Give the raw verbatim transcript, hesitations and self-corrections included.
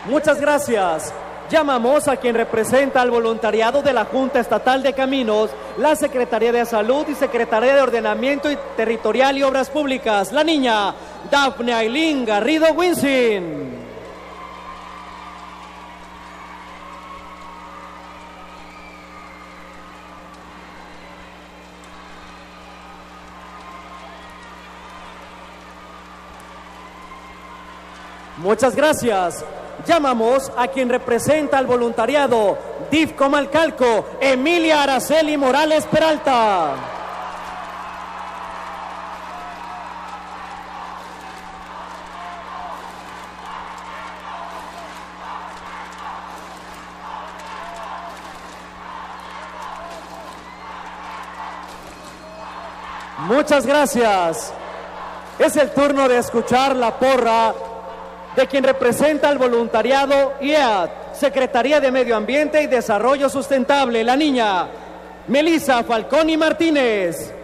Muchas gracias. Llamamos a quien representa al voluntariado de la Junta Estatal de Caminos, la Secretaría de Salud y Secretaría de Ordenamiento Territorial y Obras Públicas, la niña Dafne Ailín Garrido Winsin. Muchas gracias. Llamamos a quien representa al voluntariado D I F Comalcalco, Emilia Araceli Morales Peralta. Muchas gracias. Es el turno de escuchar la porra de quien representa al voluntariado I E A D, Secretaría de Medio Ambiente y Desarrollo Sustentable, la niña Melissa Falconi Martínez.